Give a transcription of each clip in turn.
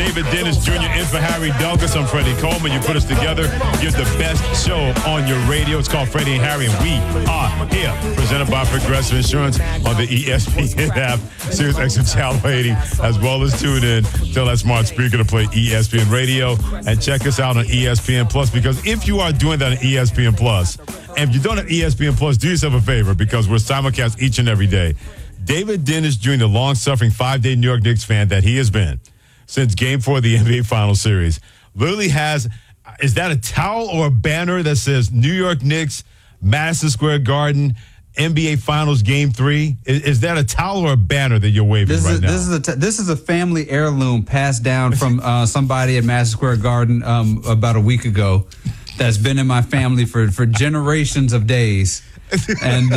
David Dennis Jr. in for Harry Douglas. I'm Freddie Coleman. You put us together. You're the best show on your radio. It's called Freddie and Harry, and we are here. Presented by Progressive Insurance on the ESPN app, Sirius XM Channel 80, as well as tune in. Tell that smart speaker to play ESPN Radio, and check us out on ESPN Plus, because if you are doing that on ESPN Plus, and if you don't have ESPN Plus, do yourself a favor, because we're simulcast each and every day. David Dennis Jr., the long-suffering 5-day New York Knicks fan that he has been since Game 4 of the NBA Finals Series, literally has, is that a towel or a banner that says New York Knicks, Madison Square Garden, NBA Finals Game 3? Is that a towel or a banner that you're waving right now? This is a family heirloom passed down from somebody at Madison Square Garden about a week ago that's been in my family for generations of days. And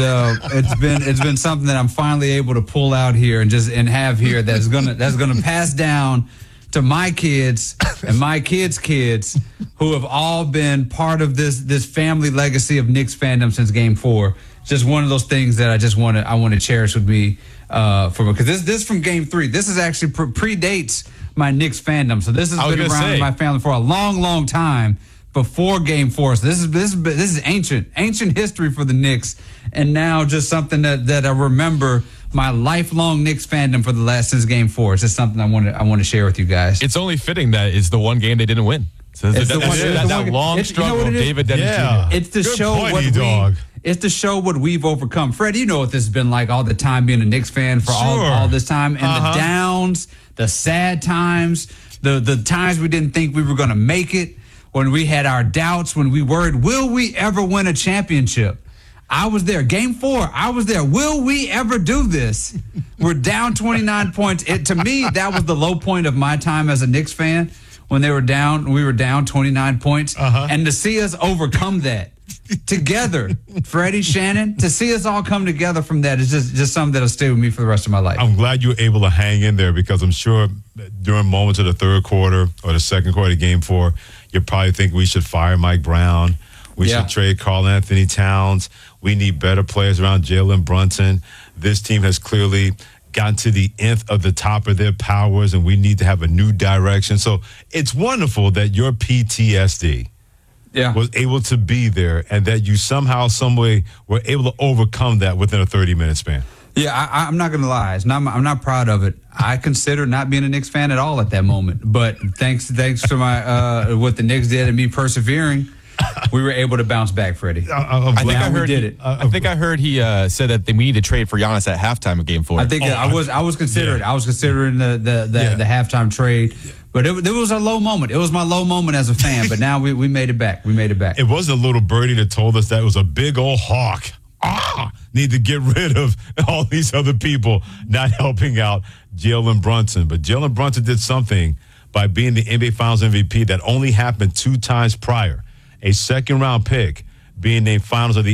it's been something that I'm finally able to pull out here and have here that's gonna pass down to my kids and my kids' kids, who have all been part of this family legacy of Knicks fandom since Game 4. It's just one of those things that I want to cherish with me, because this is from Game 3. This is actually predates my Knicks fandom, so this has been around in my family for a long time. Before Game 4, so this is ancient history for the Knicks, and now just something that I remember my lifelong Knicks fandom for since Game 4. It's just something I want to share with you guys. It's only fitting that it's the one game they didn't win. So that long struggle of David Dennis Jr. It's to show it's to show what we've overcome. Fred, you know what this has been like all the time, being a Knicks fan for all this time, and the downs, the sad times, the times we didn't think we were going to make it. When we had our doubts, when we worried, will we ever win a championship? I was there. Game 4, I was there. Will we ever do this? We're down 29 points. To me, that was the low point of my time as a Knicks fan, when we were down 29 points. And to see us overcome that together, Freddie, Shannon, to see us all come together from that is just something that'll stay with me for the rest of my life. I'm glad you were able to hang in there, because I'm sure during moments of the third quarter or the second quarter of Game 4, you probably think we should fire Mike Brown. We should trade Karl Anthony Towns. We need better players around Jalen Brunson. This team has clearly gotten to the nth of the top of their powers, and we need to have a new direction. So it's wonderful that your PTSD was able to be there, and that you somehow, some way, were able to overcome that within a 30-minute span. Yeah, I'm not going to lie. I'm not proud of it. I consider not being a Knicks fan at all at that moment. But thanks to my what the Knicks did and me persevering, we were able to bounce back, Freddie. I think I heard he said that we need to trade for Giannis at halftime of Game 4. I think I was considering. Yeah. I was considering the halftime trade. But it was a low moment. It was my low moment as a fan. But now we made it back. We made it back. It wasn't a little birdie that told us that it was a big old hawk. Need to get rid of all these other people not helping out Jalen Brunson. But Jalen Brunson did something by being the NBA Finals MVP that only happened 2 times prior. A second-round pick being named Finals of the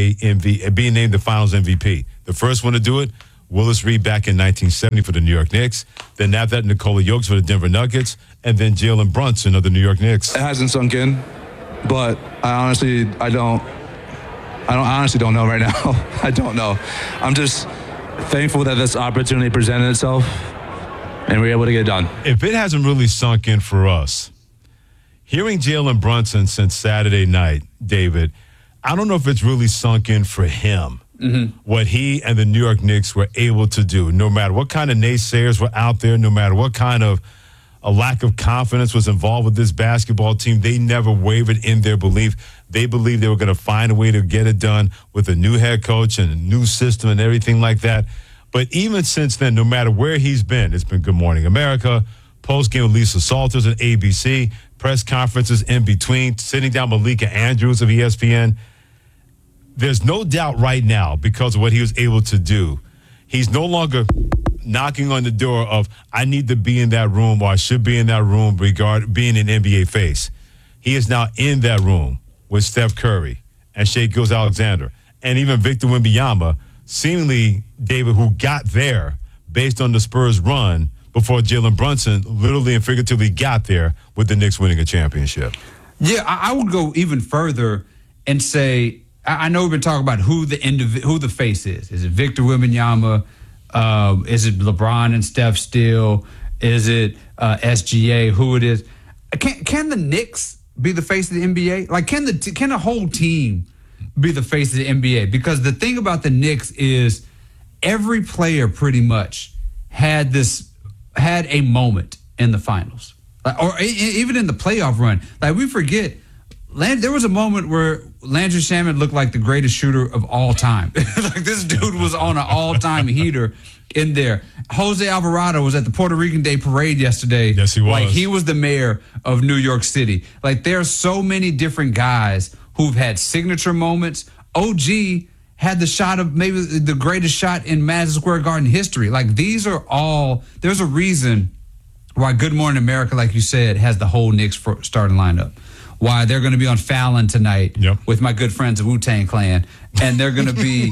NBA being named the Finals MVP. The first one to do it, Willis Reed back in 1970 for the New York Knicks. Then after that, Nikola Jokic for the Denver Nuggets, and then Jalen Brunson of the New York Knicks. It hasn't sunk in, but I honestly don't know right now. I don't know. I'm just thankful that this opportunity presented itself and we were able to get it done. If it hasn't really sunk in for us, hearing Jalen Brunson since Saturday night, David, I don't know if it's really sunk in for him, what he and the New York Knicks were able to do. No matter what kind of naysayers were out there, no matter what kind of a lack of confidence was involved with this basketball team, they never wavered in their belief. They believed they were going to find a way to get it done with a new head coach and a new system and everything like that. But even since then, no matter where he's been, it's been Good Morning America, post-game with Lisa Salters at ABC, press conferences in between, sitting down Malika Andrews of ESPN. There's no doubt right now, because of what he was able to do, he's no longer knocking on the door of, I need to be in that room, or I should be in that room, being an NBA face. He is now in that room with Steph Curry and Shai Gilgeous-Alexander and even Victor Wembanyama, seemingly, David, who got there based on the Spurs run before Jalen Brunson literally and figuratively got there with the Knicks winning a championship. Yeah, I would go even further and say, I know we've been talking about who the face is. Is it Victor Wembanyama? Is it LeBron and Steph still? Is it SGA? Who it is? Can the Knicks be the face of the NBA? Like, can the whole team be the face of the NBA? Because the thing about the Knicks is every player pretty much had a moment in the finals, or even in the playoff run. Like, we forget, there was a moment where Landry Shamet looked like the greatest shooter of all time. Like, this dude was on an all-time heater in there. Jose Alvarado was at the Puerto Rican Day Parade yesterday. Yes, he was. Like, he was the mayor of New York City. Like, there are so many different guys who've had signature moments. OG had the shot of maybe the greatest shot in Madison Square Garden history. Like, these are all, there's a reason why Good Morning America, like you said, has the whole Knicks starting lineup. Why they're going to be on Fallon tonight with my good friends of Wu-Tang Clan, and they're going to be,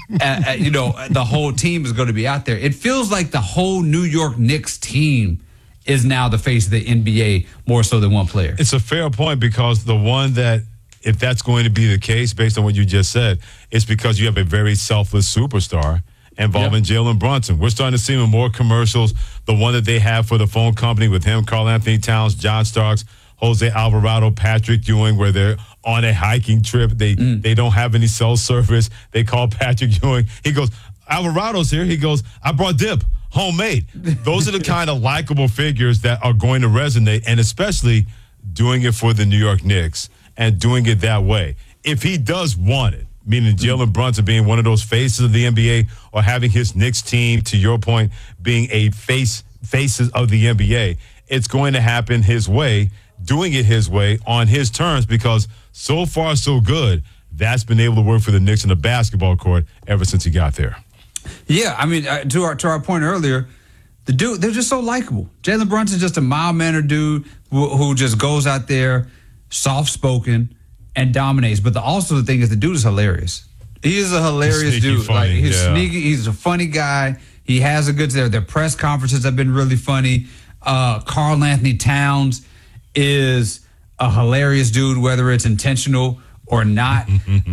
the whole team is going to be out there. It feels like the whole New York Knicks team is now the face of the NBA more so than one player. It's a fair point, because the one that, if that's going to be the case, based on what you just said, it's because you have a very selfless superstar involving Jalen Brunson. We're starting to see him in more commercials. The one that they have for the phone company with him, Karl Anthony Towns, John Starks, Jose Alvarado, Patrick Ewing, where they're on a hiking trip. They don't have any cell service. They call Patrick Ewing. He goes, Alvarado's here. He goes, I brought dip, homemade. Those are the kind of likable figures that are going to resonate, and especially doing it for the New York Knicks and doing it that way. If he does want it, meaning Jalen Brunson being one of those faces of the NBA, or having his Knicks team, to your point, being a faces of the NBA, it's going to happen his way, doing it his way on his terms, because so far so good. That's been able to work for the Knicks in the basketball court ever since he got there. Yeah, I mean, to our point earlier, the dude, they're just so likable. Jalen Brunson's just a mild-mannered dude who just goes out there, soft-spoken, and dominates. But also the thing is, the dude is hilarious. He is a hilarious dude. Funny, like, he's sneaky. He's a funny guy. He has a good. Their press conferences have been really funny. Karl Anthony Towns is a hilarious dude, whether it's intentional or not.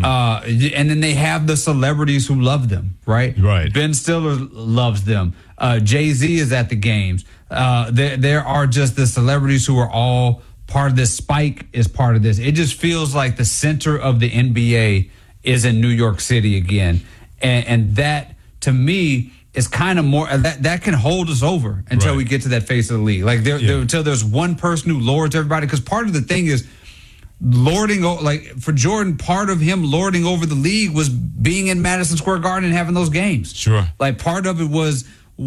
And then they have the celebrities who love them, right? Right. Ben Stiller loves them. Jay-Z is at the games. There are just the celebrities who are all part of this. Spike is part of this. It just feels like the center of the NBA is in New York City again. And that, to me, is kind of more that can hold us over until we get to that face of the league. Like until there's one person who lords everybody. Because part of the thing is lording, like for Jordan, part of him lording over the league was being in Madison Square Garden and having those games. Sure. Like part of it was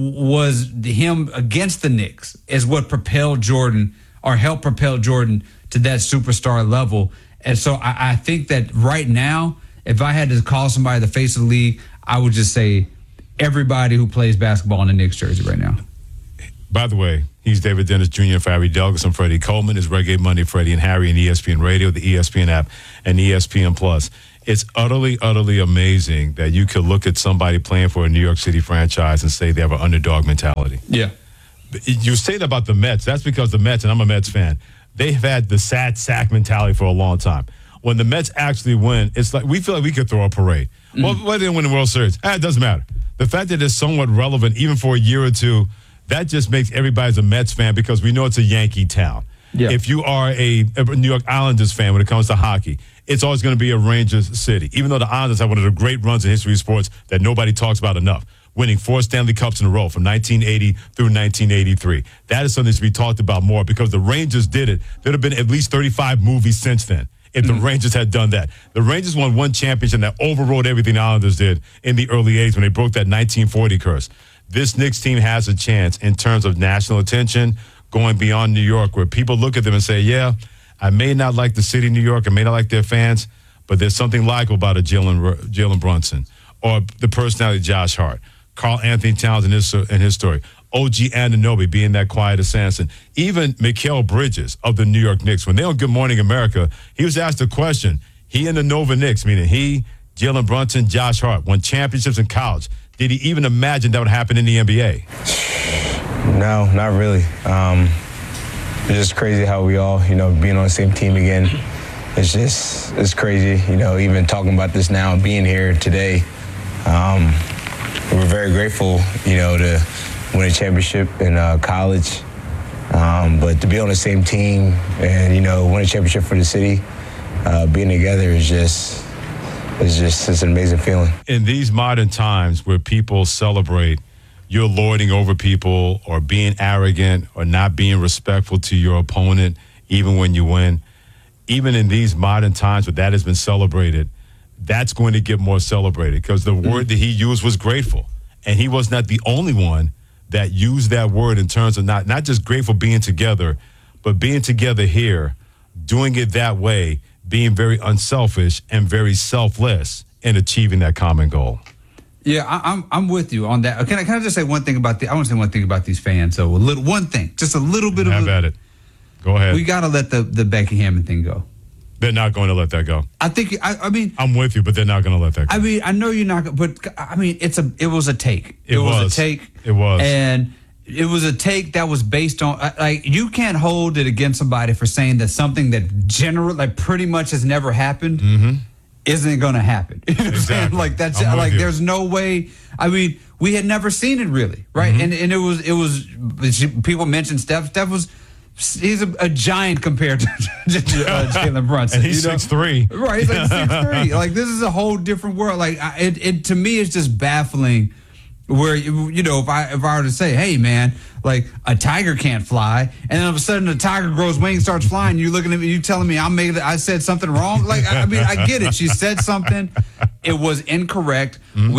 him against the Knicks is what propelled Jordan, or helped propel Jordan to that superstar level. And so I think that right now, if I had to call somebody the face of the league, I would just say everybody who plays basketball in the Knicks jersey right now. By the way, he's David Dennis Jr. for Harry Delgus and Freddie Coleman. Is Reggae Monday, Freddie and Harry, and ESPN Radio, the ESPN app, and ESPN Plus. It's utterly, utterly amazing that you could look at somebody playing for a New York City franchise and say they have an underdog mentality. Yeah. You say that about the Mets. That's because the Mets, and I'm a Mets fan, they've had the sad sack mentality for a long time. When the Mets actually win, it's like we feel like we could throw a parade. Well, why didn't win the World Series? It doesn't matter. The fact that it's somewhat relevant, even for a year or two, that just makes everybody a Mets fan, because we know it's a Yankee town. Yeah. If you are a New York Islanders fan when it comes to hockey, it's always going to be a Rangers city, even though the Islanders have one of the great runs in history of sports that nobody talks about enough, winning 4 Stanley Cups in a row from 1980 through 1983. That is something to be talked about more, because the Rangers did it. There'd have been at least 35 movies since then if the Rangers had done that. The Rangers won one championship that overrode everything the Islanders did in the early 80s when they broke that 1940 curse. This Knicks team has a chance in terms of national attention going beyond New York, where people look at them and say, yeah, I may not like the city of New York, I may not like their fans, but there's something likable about a Jalen Brunson, or the personality of Josh Hart, Karl Anthony Towns in his story, OG Anunoby being that quiet assassin, even Mikal Bridges of the New York Knicks. When they on Good Morning America, he was asked a question. He and the Nova Knicks, meaning he, Jalen Brunson, Josh Hart, won championships in college. Did he even imagine that would happen in the NBA? No, not really. It's just crazy how we all, being on the same team again. It's crazy, even talking about this now, being here today. We're very grateful, to win a championship in college. But to be on the same team and, win a championship for the city, being together is just it's an amazing feeling. In these modern times where people celebrate you're lording over people or being arrogant or not being respectful to your opponent, even when you win, even in these modern times where that has been celebrated, that's going to get more celebrated because the word that he used was grateful. And he was not the only one that used that word in terms of not just grateful being together, but being together here, doing it that way, being very unselfish and very selfless in achieving that common goal. Yeah, I'm with you on that. Can I just say one thing about I want to say one thing about these fans. So one thing, just a little bit of. Have at it. Go ahead. We got to let the Becky Hammon thing go. They're not going to let that go. I think. I mean, I'm with you, but they're not going to let that go. I mean, I know you're not. But I mean, it was a take. It was a take. It was, and it was a take that was based on you can't hold it against somebody for saying that something that pretty much has never happened. Isn't going to happen. You know what I'm saying? Like that's there's no way. I mean, we had never seen it really, right? And it was people mentioned Steph. He's a giant compared to Jalen Brunson. And he's 6'3". Right, he's like 6'3". Like this is a whole different world. Like it to me it's just baffling. Where if I were to say, hey man, like a tiger can't fly, and then all of a sudden a tiger grows wings, starts flying. You looking at me, you telling me I said something wrong? Like I mean, I get it. She said something, it was incorrect.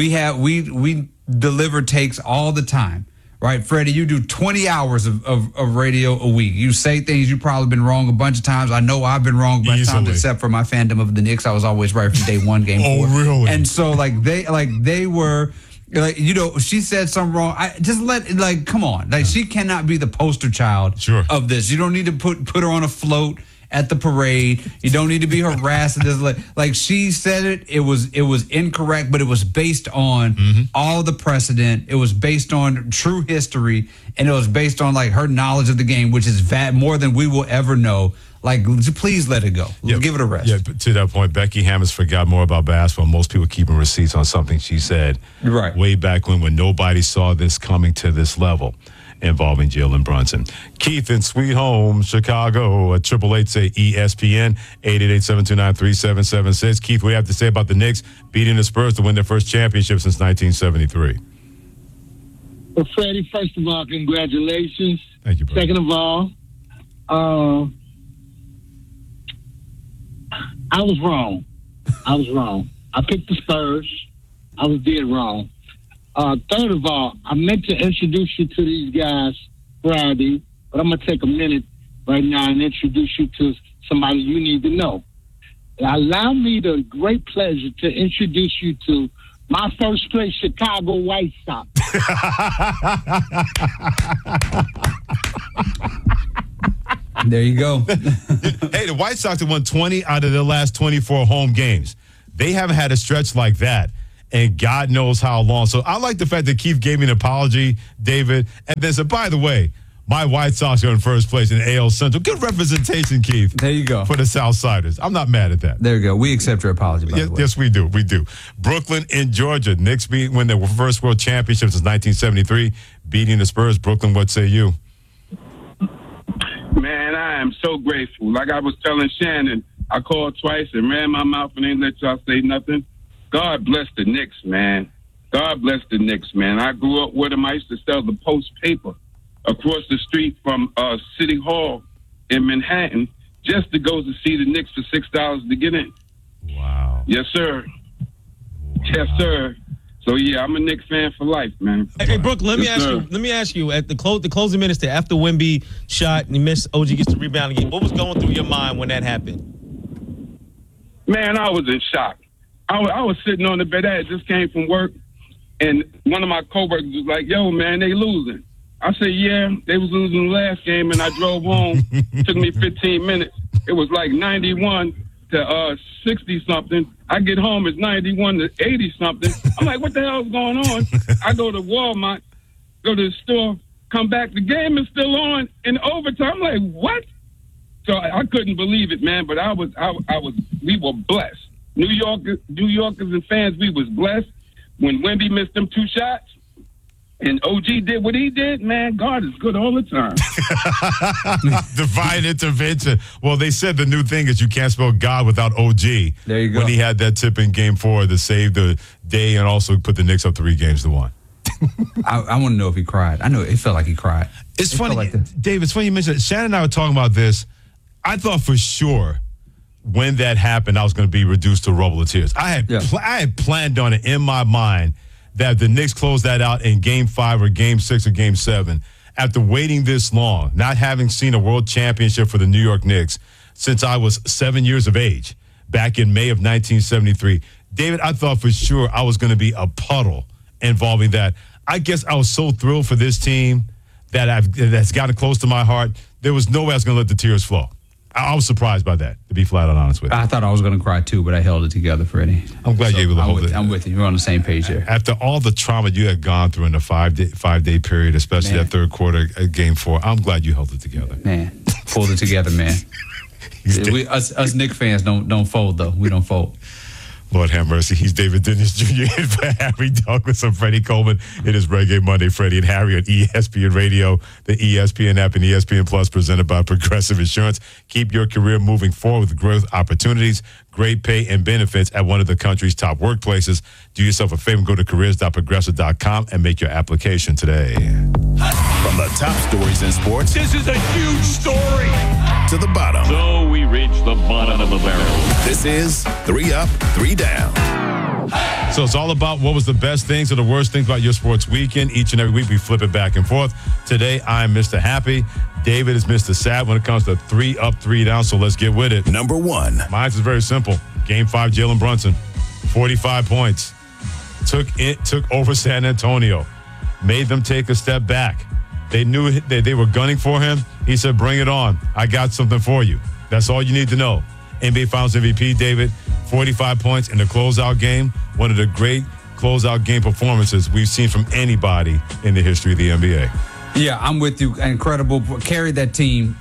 We deliver takes all the time, right? Freddie, you do 20 hours of radio a week. You say things you probably been wrong a bunch of times. I know I've been wrong a bunch of times, except for my fandom of the Knicks. I was always right from day one, game 4. Oh, really? And so they were. Like, she said something wrong. Come on. Like, she cannot be the poster child of this. You don't need to put her on a float at the parade. You don't need to be harassed. Like she said it. It was incorrect, but it was based on all the precedent. It was based on true history, and it was based on like her knowledge of the game, which is more than we will ever know. Like, please let it go. Give it a rest. Yeah, to that point, Becky Hammons forgot more about basketball. Most people keeping receipts on something she said way back when nobody saw this coming to this level involving Jalen Brunson. Keith in Sweet Home, Chicago, at 888-ESPN, 888-729-3776. Keith, what do you have to say about the Knicks beating the Spurs to win their first championship since 1973? Well, Freddie, first of all, congratulations. Thank you, brother. Second of all, I was wrong. I picked the Spurs. I was dead wrong. Third of all, I meant to introduce you to these guys Friday, but I'm going to take a minute right now and introduce you to somebody you need to know. Allow me the great pleasure to introduce you to my first place Chicago White Sox. There you go. Hey, the White Sox have won 20 out of their last 24 home games. They haven't had a stretch like that, and God knows how long. So I like the fact that Keith gave me an apology, David, and then said, by the way, my White Sox are in first place in AL Central. Good representation, Keith. There you go. For the Southsiders. I'm not mad at that. There you go. We accept your apology, by the way. Yes, we do. We do. Brooklyn in Georgia. Knicks win their first world championship since 1973, beating the Spurs. Brooklyn, what say you? Man, I am so grateful. Like I was telling Shannon, I called twice and ran my mouth and ain't let y'all say nothing. God bless the Knicks, man. God bless the Knicks, man. I grew up with them. I used to sell the Post paper across the street from City Hall in Manhattan just to go to see the Knicks for $6 to get in. Wow. Yes, sir. Wow. Yes, sir. So yeah, I'm a Knicks fan for life, man. Hey, Brooke, let me ask you. At the closing minutes there, after Wemby shot and he missed, OG gets the rebound again. What was going through your mind when that happened? Man, I was in shock. I was sitting on the bed. I just came from work, and one of my coworkers was like, "Yo, man, they losing." I said, "Yeah, they was losing the last game," and I drove home. Took me 15 minutes. It was like 91 to 60-something. I get home, it's 91 to 80-something. I'm like, what the hell is going on? I go to Walmart, go to the store, come back. The game is still on in overtime. I'm like, what? So I couldn't believe it, man. But we were blessed. New Yorkers and fans, we was blessed when Wemby missed them 2 shots. and OG did what he did, man, God is good all the time. Divine intervention. Well, they said the new thing is you can't spell God without OG. There you go. When he had that tip in Game 4 to save the day and also put the Knicks up 3-1. I want to know if he cried. I know it felt like he cried. It's funny, Dave, it's funny you mentioned it. Shannon and I were talking about this. I thought for sure when that happened, I was going to be reduced to a rubble of tears. I had planned on it in my mind that the Knicks closed that out in Game 5 or Game 6 or Game 7. After waiting this long, not having seen a world championship for the New York Knicks since I was 7 years of age, back in May of 1973. David, I thought for sure I was going to be a puddle involving that. I guess I was so thrilled for this team that's gotten close to my heart. There was no way I was going to let the tears flow. I was surprised by that, to be flat out honest with you. I thought I was going to cry too, but I held it together, Freddie. I'm glad you're able to hold it. I'm with you. We're on the same page there. After all the trauma you had gone through in the five-day period, especially that third quarter Game 4, I'm glad you held it together. Man, pulled it together, man. Us Knicks fans don't fold, though. We don't fold. Lord have mercy. He's David Dennis Jr. in for Harry Douglas and Freddie Coleman. It is Reggae Monday, Freddie and Harry on ESPN Radio, the ESPN app, and ESPN Plus, presented by Progressive Insurance. Keep your career moving forward with growth opportunities, great pay, and benefits at one of the country's top workplaces. Do yourself a favor and go to careers.progressive.com and make your application today. From the top stories in sports, this is a huge story. To the bottom. So we reach the bottom of the barrel. This is 3 Up, 3 Down. So it's all about what was the best things or the worst things about your sports weekend. Each and every week we flip it back and forth. Today I'm Mr. Happy. David is Mr. Sad when it comes to 3 Up, 3 Down. So let's get with it. Number 1. Mine is very simple. Game 5, Jalen Brunson, 45 points. Took over San Antonio. Made them take a step back. They knew they were gunning for him. He said, bring it on. I got something for you. That's all you need to know. NBA Finals MVP, David, 45 points in the closeout game. One of the great closeout game performances we've seen from anybody in the history of the NBA. Yeah, I'm with you. Incredible. Carried that team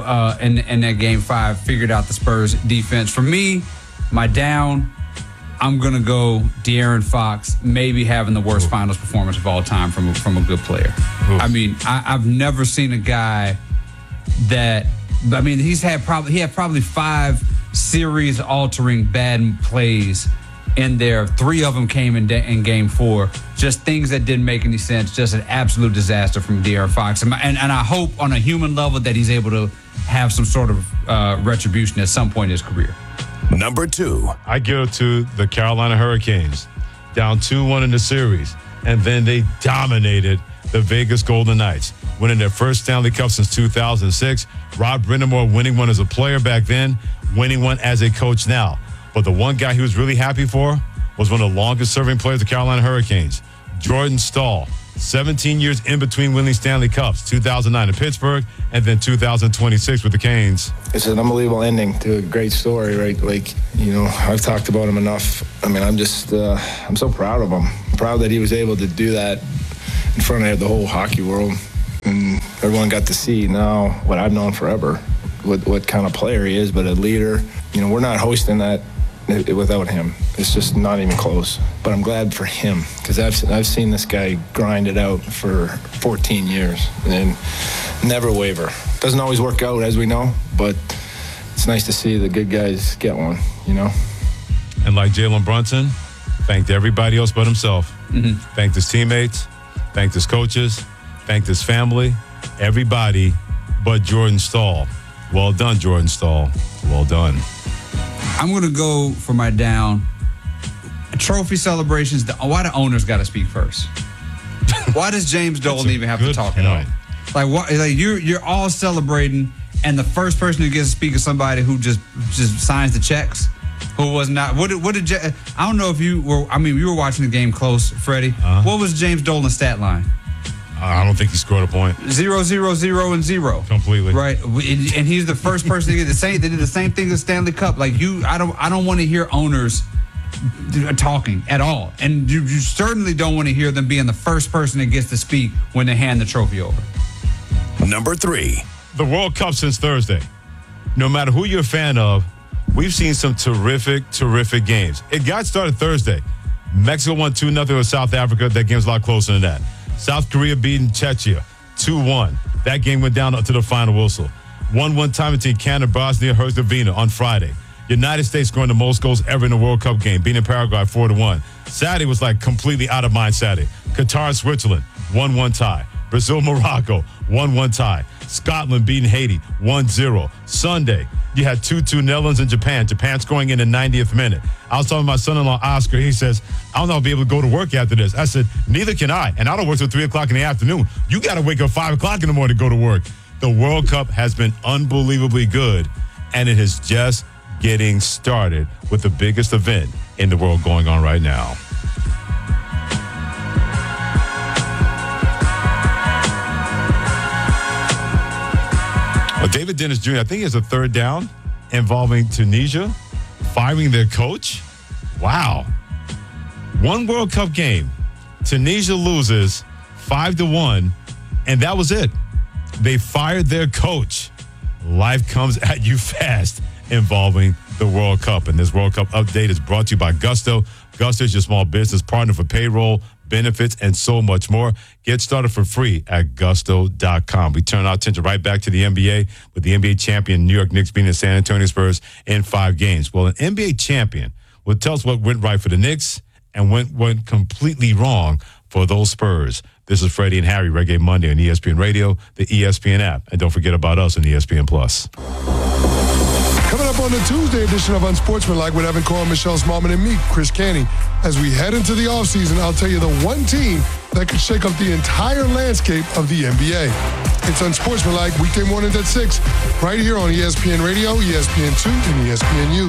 in that Game 5. Figured out the Spurs defense. For me, my down, I'm going to go De'Aaron Fox, maybe having the worst finals performance of all time from a good player. I mean, I've never seen a guy that, I mean, he had probably 5 series-altering bad plays in there. 3 of them came in Game 4. Just things that didn't make any sense. Just an absolute disaster from De'Aaron Fox. And I hope on a human level that he's able to have some sort of retribution at some point in his career. Number 2. I give it to the Carolina Hurricanes, down 2-1 in the series, and then they dominated the Vegas Golden Knights, winning their first Stanley Cup since 2006. Rob Brind'Amour winning one as a player back then, winning one as a coach now. But the one guy he was really happy for was one of the longest-serving players of the Carolina Hurricanes, Jordan Staal. 17 years in between winning Stanley Cups, 2009 in Pittsburgh and then 2026 with the Canes. It's an unbelievable ending to a great story, right? Like, you know, I've talked about him enough. I mean, I'm so proud of him. I'm proud that he was able to do that in front of the whole hockey world. And everyone got to see now what I've known forever, what kind of player he is, but a leader. You know, we're not hosting that without him. It's just not even close. But I'm glad for him because I've seen this guy grind it out for 14 years and never waver. Doesn't always work out, as we know, but it's nice to see the good guys get one, you know. And like Jalen Brunson, thanked everybody else but himself. Mm-hmm. Thanked his teammates, thanked his coaches, thanked his family, everybody but Jordan Staal. Well done, Jordan Staal. Well done. I'm going to go for my down. Trophy celebrations, why the owners got to speak first? Why does James Dolan even have to talk at all? Like, what? Like you're all celebrating, and the first person who gets to speak is somebody who just signs the checks, who was not. What did I don't know if you were. I mean, you were watching the game close, Freddie. What was James Dolan's stat line? I don't think he scored a point. 0, 0, 0, and 0. Completely. Right. And he's the first person to get the same. They did the same thing with Stanley Cup. Like I don't want to hear owners talking at all. And you certainly don't want to hear them being the first person that gets to speak when they hand the trophy over. Number 3. The World Cup since Thursday. No matter who you're a fan of, we've seen some terrific games. It got started Thursday. Mexico won 2-0 with South Africa. That game's a lot closer than that. South Korea beating Czechia 2-1. That game went down to the final whistle. 1-1 time between Canada, Bosnia, Herzegovina on Friday. United States scoring the most goals ever in a World Cup game, beating Paraguay 4-1. Saturday was like completely out of mind Saturday. Qatar, Switzerland, 1-1 tie. Brazil, Morocco, 1-1 tie. Scotland beating Haiti, 1-0. Sunday, you had 2-2 Netherlands and Japan. Japan scoring in the 90th minute. I was talking to my son-in-law, Oscar. He says, I don't know if I'll be able to go to work after this. I said, neither can I. And I don't work till 3 o'clock in the afternoon. You got to wake up 5 o'clock in the morning to go to work. The World Cup has been unbelievably good, and it is just getting started with the biggest event in the world going on right now. Well, David Dennis Jr., I think he has a third down involving Tunisia firing their coach. Wow. One World Cup game. Tunisia loses 5-1, and that was it. They fired their coach. Life comes at you fast involving the World Cup. And this World Cup update is brought to you by Gusto. Gusto is your small business partner for payroll, benefits, and so much more. Get started for free at gusto.com. We turn our attention right back to the NBA with the NBA champion New York Knicks beating the San Antonio Spurs in 5 games. Well, an NBA champion will tell us what went right for the Knicks and went completely wrong for those Spurs. This is Freddie and Harry, Reggae Monday on ESPN Radio, the ESPN app. And don't forget about us on ESPN+. Coming up on the Tuesday edition of Unsportsmanlike with Evan Cohen, Michelle Smallman, and me, Chris Canty. As we head into the offseason, I'll tell you the one team that could shake up the entire landscape of the NBA. It's Unsportsmanlike, weekday mornings at 6, right here on ESPN Radio, ESPN2, and ESPNU.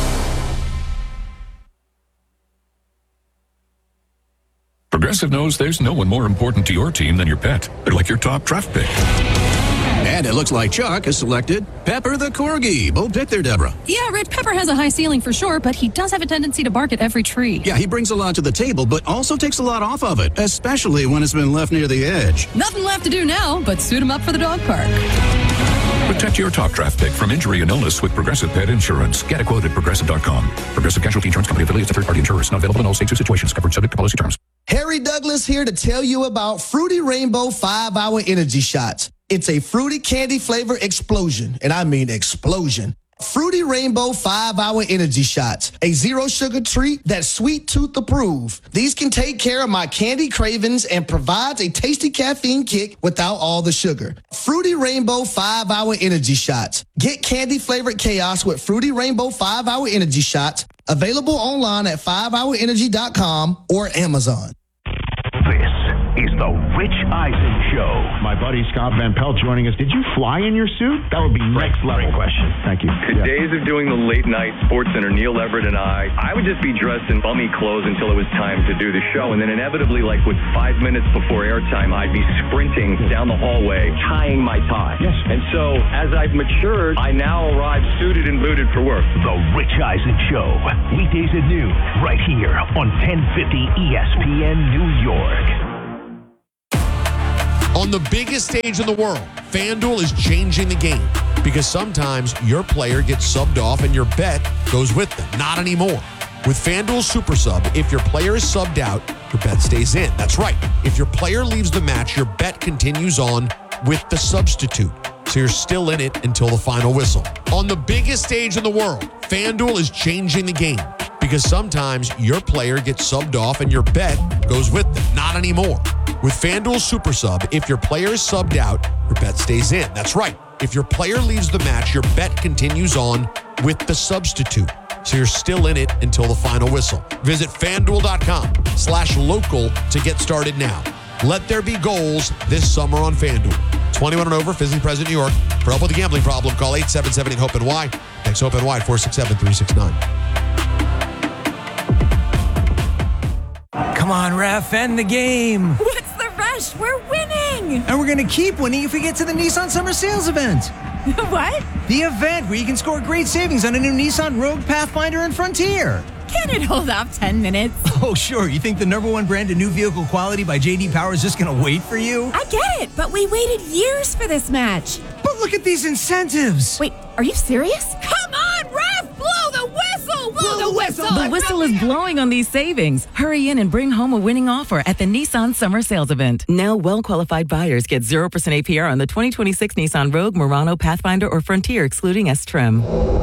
Progressive knows there's no one more important to your team than your pet. They're like your top draft pick. And it looks like Chuck has selected Pepper the Corgi. Bold pick there, Deborah. Yeah, Red Pepper has a high ceiling for sure, but he does have a tendency to bark at every tree. Yeah, he brings a lot to the table, but also takes a lot off of it, especially when it's been left near the edge. Nothing left to do now but suit him up for the dog park. Protect your top draft pick from injury and illness with Progressive Pet Insurance. Get a quote at Progressive.com. Progressive Casualty Insurance Company affiliates of third-party insurers. Not available in all states or situations. Covered subject to policy terms. Harry Douglas here to tell you about Fruity Rainbow 5-Hour Energy Shots. It's a fruity candy flavor explosion, and I mean explosion. Fruity Rainbow 5-Hour Energy Shots, a zero-sugar treat that's sweet tooth approved. These can take care of my candy cravings and provides a tasty caffeine kick without all the sugar. Fruity Rainbow 5-Hour Energy Shots. Get candy-flavored chaos with Fruity Rainbow 5-Hour Energy Shots, available online at 5hourenergy.com or Amazon. Is the Rich Eisen Show. My buddy Scott Van Pelt joining us. Did you fly in your suit? That would be next level. Great question. Thank you. The days of doing the late night Sports Center, Neil Everett and I would just be dressed in bummy clothes until it was time to do the show. And then inevitably, like with 5 minutes before airtime, I'd be sprinting down the hallway, tying my tie. Yes. And so as I've matured, I now arrive suited and booted for work. The Rich Eisen Show. Weekdays at noon, right here on 1050 ESPN New York. On the biggest stage in the world, FanDuel is changing the game because sometimes your player gets subbed off and your bet goes with them. Not anymore. With FanDuel Super Sub, if your player is subbed out, your bet stays in. That's right. If your player leaves the match, your bet continues on with the substitute. So you're still in it until the final whistle. On the biggest stage in the world, FanDuel is changing the game because sometimes your player gets subbed off and your bet goes with them. Not anymore. With FanDuel Super Sub, if your player is subbed out, your bet stays in. That's right. If your player leaves the match, your bet continues on with the substitute. So you're still in it until the final whistle. Visit FanDuel.com/local to get started now. Let there be goals this summer on FanDuel. 21 and over, physically present in New York. For help with a gambling problem, call 877-8-HOPE-NY. Text HOPE-NY 467-369. Come on, ref, end the game. What's the rush? We're winning. And we're going to keep winning if we get to the Nissan Summer Sales event. What? The event where you can score great savings on a new Nissan Rogue, Pathfinder, and Frontier. Can it hold off 10 minutes? Oh, sure. You think the #1 brand of new vehicle quality by J.D. Power is just going to wait for you? I get it, but we waited years for this match. But look at these incentives. Wait, are you serious? Come on, ref! Blow the whistle! Blow the the whistle! The whistle is blowing on these savings. Hurry in and bring home a winning offer at the Nissan Summer Sales Event. Now, well-qualified buyers get 0% APR on the 2026 Nissan Rogue, Murano, Pathfinder, or Frontier, excluding S-Trim.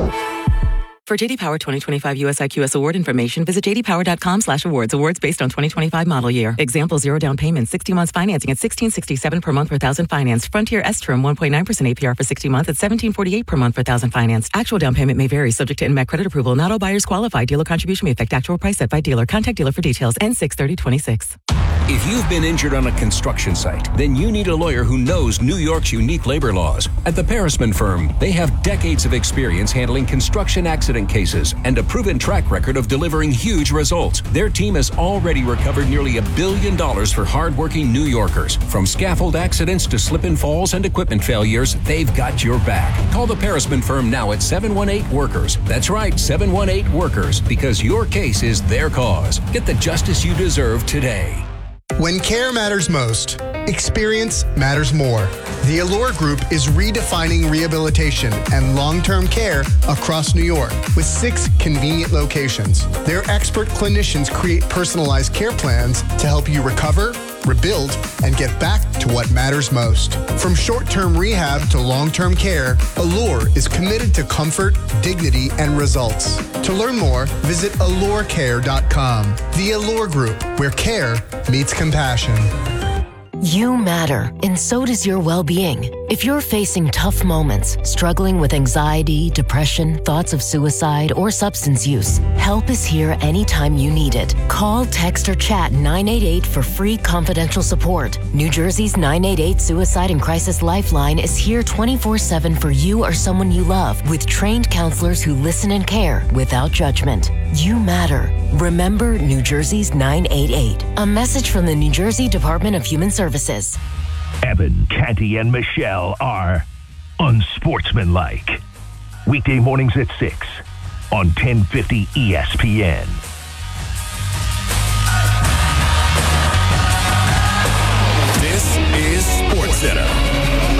For J.D. Power 2025 US IQS award information, visit jdpower.com/awards. Awards based on 2025 model year. Example, 0 down payment, 60 months financing at $1,667 per month per thousand financed. Frontier S-Trim, 1.9% APR for 60 months at $1,748 per month per thousand financed. Actual down payment may vary, subject to NMAC credit approval. Not all buyers qualify. Dealer contribution may affect actual price set by dealer. Contact dealer for details. N6/30/26. If you've been injured on a construction site, then you need a lawyer who knows New York's unique labor laws. At the Parisman Firm, they have decades of experience handling construction accident cases and a proven track record of delivering huge results. Their team has already recovered nearly $1 billion for hardworking New Yorkers. From scaffold accidents to slip and falls and equipment failures, they've got your back. Call the Parisman Firm now at 718-WORKERS. That's right, 718-WORKERS, because your case is their cause. Get the justice you deserve today. When care matters most, experience matters more. The Allure Group is redefining rehabilitation and long-term care across New York with 6 convenient locations. Their expert clinicians create personalized care plans to help you recover, rebuild, and get back to what matters most. From short-term rehab to long-term care, Allure is committed to comfort, dignity, and results. To learn more, visit allurecare.com. The Allure Group, where care meets compassion. You matter, and so does your well-being. If you're facing tough moments, struggling with anxiety, depression, thoughts of suicide, or substance use, help is here anytime you need it. Call, text, or chat 988 for free confidential support. New Jersey's 988 Suicide and Crisis Lifeline is here 24/7 for you or someone you love, with trained counselors who listen and care without judgment. You matter. Remember New Jersey's 988. A message from the New Jersey Department of Human Services. Evan, Canty, and Michelle are unsportsmanlike. Weekday mornings at 6 on 1050 ESPN. This is SportsCenter.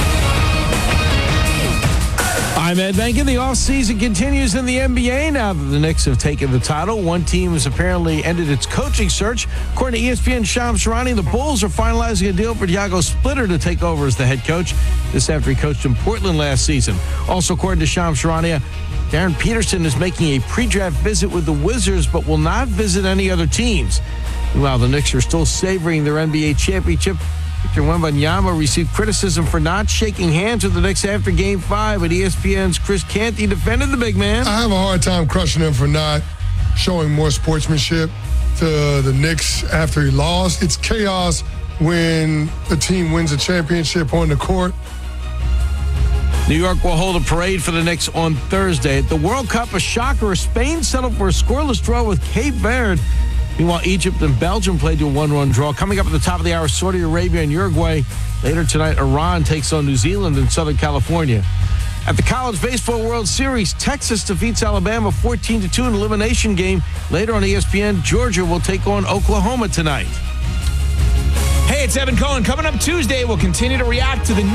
I'm Ed Benkin. The offseason continues in the NBA now that the Knicks have taken the title. One team has apparently ended its coaching search. According to ESPN Shams Charania, the Bulls are finalizing a deal for Diego Splitter to take over as the head coach. This after he coached in Portland last season. Also, according to Shams Charania, Darren Peterson is making a pre-draft visit with the Wizards but will not visit any other teams. Meanwhile, the Knicks are still savoring their NBA championship. Victor Wembanyama received criticism for not shaking hands with the Knicks after Game 5, but ESPN's Chris Canty defended the big man. I have a hard time crushing him for not showing more sportsmanship to the Knicks after he lost. It's chaos when the team wins a championship on the court. New York will hold a parade for the Knicks on Thursday. At the World Cup, a shocker, Spain settled for a scoreless draw with Cape Verde. Meanwhile, Egypt and Belgium played to a 1-1 draw. Coming up at the top of the hour, Saudi Arabia and Uruguay. Later tonight, Iran takes on New Zealand and Southern California. At the College Baseball World Series, Texas defeats Alabama 14-2 in an elimination game. Later on ESPN, Georgia will take on Oklahoma tonight. Hey, it's Evan Cohen. Coming up Tuesday, we'll continue to react to the